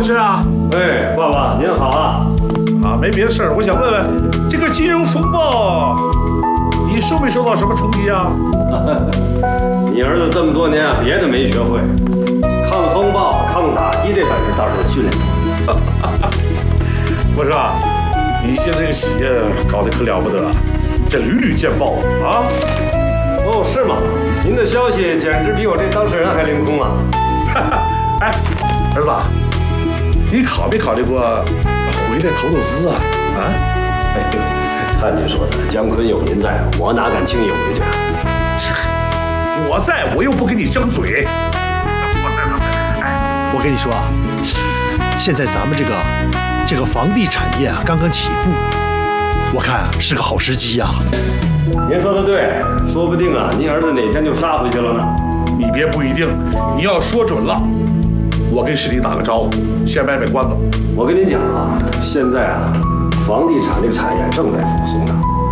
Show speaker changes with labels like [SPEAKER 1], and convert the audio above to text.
[SPEAKER 1] 师啊！
[SPEAKER 2] 哎，爸爸您好啊！
[SPEAKER 1] 啊，没别的事儿，我想问问，这个金融风暴，你受没受到什么冲击啊？
[SPEAKER 2] 你儿子这么多年啊，别的没学会，抗风暴、抗打击这本事倒是训练过。
[SPEAKER 1] 不是啊，你现在这个企业搞得可了不得，这屡屡见报啊！
[SPEAKER 2] 哦，是吗？您的消息简直比我这当事人还灵通啊！
[SPEAKER 1] 哎，儿子，你考没考虑过回来投资啊？啊？
[SPEAKER 2] 哎，看你说的，姜昆有您在，我哪敢轻易回去啊？
[SPEAKER 1] 我在，我又不跟你争嘴。
[SPEAKER 3] 我跟你说啊，现在咱们这个房地产业啊刚刚起步，我看啊是个好时机呀。
[SPEAKER 2] 您说的对，说不定啊，您儿子哪天就杀回去了呢。
[SPEAKER 1] 你别不一定，你要说准了，我跟师弟打个招呼，先卖卖关子。
[SPEAKER 2] 我跟您讲啊，现在啊，房地产这个产业正在复苏呢。